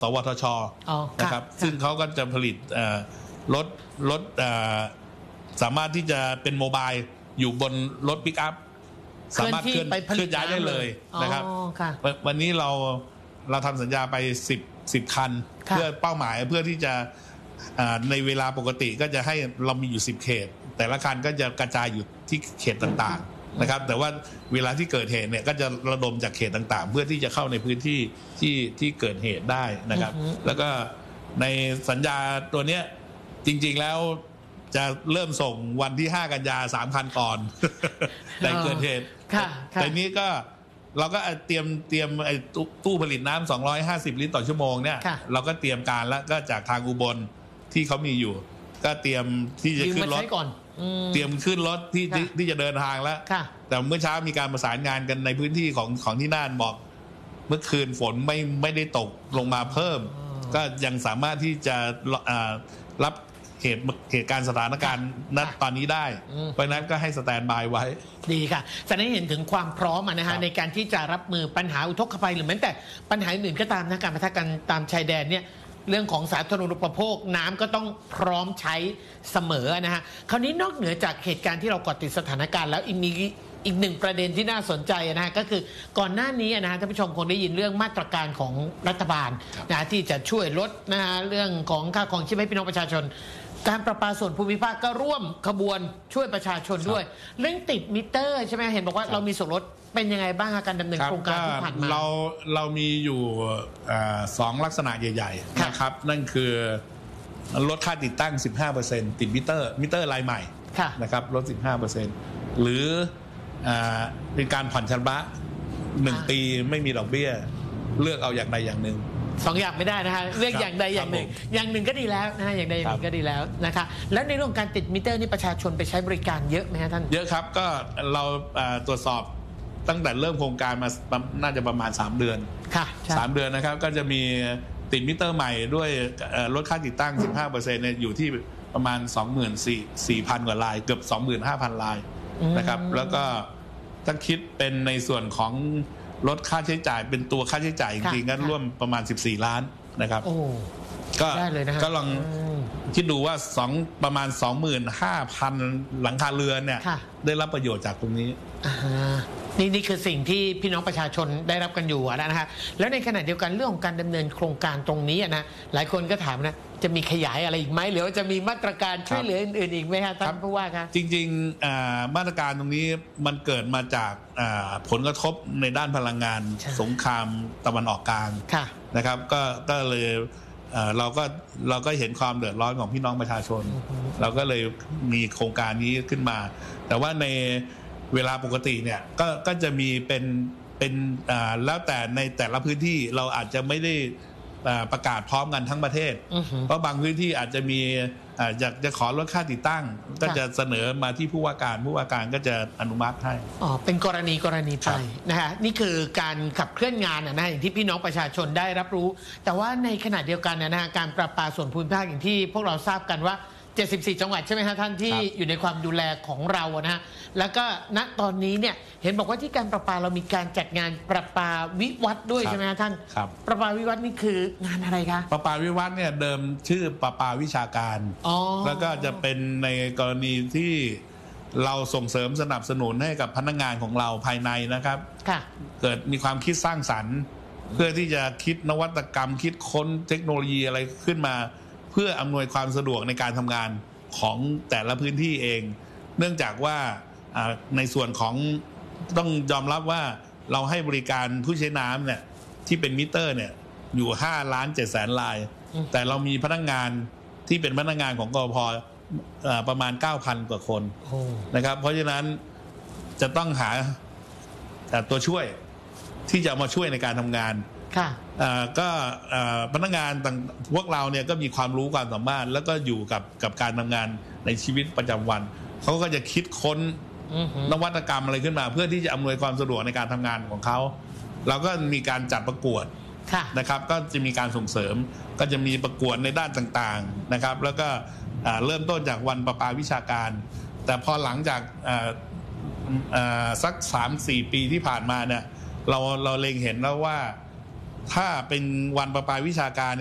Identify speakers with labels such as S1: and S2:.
S1: สวทช.นะครับซึ่งเขาก็จะผลิตรถสามารถที่จะเป็นโมบายอยู่บนรถปิกอัพสามารถเคลื่อนย้ายได้เลยนะครับวันนี้เราทำสัญญาไป10 คันเพื่อเป้าหมายเพื่อที่จะในเวลาปกติก็จะให้เรามีอยู่10 เขตแต่ละคันก็จะกระจายอยู่ที่เขตต่างๆนะครับแต่ว่าเวลาที่เกิดเหตุเนี่ยก็จะระดมจากเขตต่างๆเพื่อที่จะเข้าในพื้นที่ที่เกิดเหตุได้นะครับแล้วก็ในสัญญาตัวเนี้ยจริงๆแล้วจะเริ่มส่งวันที่5 กันยา3 คันก่อนแต่เกิดเหตุแต่นี้ก็เราก็เตรียมไอ้ตู้ผลิตน้ำ250 ลิตรต่อชั่วโมงเนี่ยเราก็เตรียมการแล้วก็จากทางอุบลที่เขามีอยู่ก็เตรียมที่จะขึ้นรถเตรียมขึ้นรถที่จะเดินทางแล้วแต่เมื่อเช้ามีการประสานงานกันในพื้นที่ของที่น่านบอกเมื่อคืนฝนไม่ได้ตกลงมาเพิ่มก็ยังสามารถที่จะรับเหตุการณ์สถานการณ์ณตอนนี้ได้เพราะนั้นก็ให้สแตนด์บายไว้
S2: ดีค่ะแสดงให้เห็นถึงความพร้อมนะฮะในการที่จะรับมือปัญหาอุทกภัยหรือแม้แต่ปัญหาอื่นก็ตามนะการปะทะกันตามชายแดนเนี่ยเรื่องของสาธารณูปโภคน้ำก็ต้องพร้อมใช้เสมอนะฮะคราวนี้นอกเหนือจากเหตุการณ์ที่เราเกาะติดสถานการณ์แล้วมีอีกหนึ่งประเด็นที่น่าสนใจนะฮะก็คือก่อนหน้านี้นะฮะท่านผู้ชมคงได้ยินเรื่องมาตรการของรัฐบาลนะที่จะช่วยลดนะฮะเรื่องของค่าครองชีพให้พี่น้องประชาชนการประปาส่วนภูมิภาคก็ร่วมขบวนช่วยประชาชนด้วยเรื่องติดมิเตอร์ใช่ไหมเห็นบอกว่าเรามีส่วนลดเป็นยังไงบ้างการดำเนินโครงการที่ผ่านมา
S1: เรามีอยู่2 ลักษณะใหญ่ๆนะครับนั่นคือลดค่าติดตั้ง 15% ติดมิเตอร์รายใหม่นะครับลด 15% หรือเป็นการผ่อนชำระ1 ปีไม่มีดอกเบี้ยเลือกเอาอย่างใดอย่างหนึ่ง
S2: 2 อย่างไม่ได้นะฮะเลือกอย่างใดอย่างหนึ่งก็ดีแล้วนะฮะอย่างใดอย่างหนึ่งก็ดีแล้วนะคะแล้วในเรื่องการติดมิเตอร์นี่ประชาชนไปใช้บริการเยอะไหมฮะท่าน
S1: เยอะครับก็เราตรวจสอบตั้งแต่เริ่มโครงการมาน่าจะประมาณ3 เดือน
S2: ค่ะ
S1: 3 เดือนนะครับก็จะมีติดมิเตอร์ใหม่ด้วยลดค่าติดตั้ง 15% เนี่ยอยู่ที่ประมาณ 24,000 กว่ารายเกือบ 25,000 รายนะครับแล้วก็ถ้าคิดเป็นในส่วนของลดค่าใช้จ่ายเป็นตัวค่าใช้จ่ายจริงๆก็ร่วมประมาณ14 ล้านนะครับก็ลองคิดดูว่าประมาณ 25,000 หลังคาเรือนเนี่ยได้รับประโยชน์จากตรงนี้
S2: นี่คือสิ่งที่พี่น้องประชาชนได้รับกันอยู่นะฮะแล้วในขณะเดียวกันเรื่องของการดำเนินโครงการตรงนี้นะหลายคนก็ถามนะจะมีขยายอะไรอีกไหมหรือว่าจะมีมาตรการช่วยเหลืออื่นๆอีกไหมครับท่านผู้ว่าครับ
S1: จริงๆมาตรการตรงนี้มันเกิดมาจากผลกระทบในด้านพลังงานสงครามตะวันออกกลางนะครับก็เลยเราก็เห็นความเดือดร้อนของพี่น้องประชาชนเราก็เลยมีโครงการนี้ขึ้นมาแต่ว่าในเวลาปกติเนี่ยก็จะมีเป็นแล้วแต่ในแต่ละพื้นที่เราอาจจะไม่ได้ประกาศพร้อมกันทั้งประเทศเพราะบางพื้นที่อาจจะมีอยากจะขอลดค่าติดตั้งก็จะเสนอมาที่ผู้ว่าการก็จะอนุมัติให้
S2: เป็นกรณีไปนะฮะนี่คือการขับเคลื่อนงานนะอย่างที่พี่น้องประชาชนได้รับรู้แต่ว่าในขณะเดียวกันนะฮะการประปาส่วนภูมิภาคอย่างที่พวกเราทราบกันว่า74 จังหวัดใช่ไหมฮะท่านที่อยู่ในความดูแลของเรานะฮะแล้วก็ณตอนนี้เนี่ยเห็นบอกว่าที่การประปาเรามีการจัดงานประปาวิวัฒน์ด้วยใช่ไหมฮะท่านประปาวิวัฒน์นี่คืองานอะไรคะ
S1: ประปาวิวัฒน์เนี่ยเดิมชื่อประปาวิชาการแล้วก็จะเป็นในกรณีที่เราส่งเสริมสนับสนุนให้กับพนักงานของเราภายในนะครับเกิดมีความคิดสร้างสรรค์เพื่อที่จะคิดนวัตกรรมคิดค้นเทคโนโลยีอะไรขึ้นมาเพื่ออำนวยความสะดวกในการทำงานของแต่ละพื้นที่เองเนื่องจากว่าในส่วนของต้องยอมรับว่าเราให้บริการผู้ใช้น้ำเนี่ยที่เป็นมิเตอร์เนี่ยอยู่5,700,000 รายแต่เรามีพนักงานที่เป็นพนักงานของกพ.ประมาณ 9,000 กว่าคนนะครับเพราะฉะนั้นจะต้องหาตัวช่วยที่จะมาช่วยในการทำงานก็พนักงานพวกเราเนี่ยก็มีความรู้ความสามารถแล้วก็อยู่กับการทำงานในชีวิตประจำวันเขาก็จะคิดค้นนวัตกรรมอะไรขึ้นมาเพื่อที่จะอำนวยความสะดวกในการทำงานของเขาเราก็มีการจัดประกวดนะครับก็จะมีการส่งเสริมก็จะมีประกวดในด้านต่างๆนะครับแล้วก็เริ่มต้นจากวันประปาวิชาการแต่พอหลังจากสัก 3-4 ปีที่ผ่านมาเนี่ยเราเล็งเห็นแล้วว่าถ้าเป็นวันประปาวิชาการ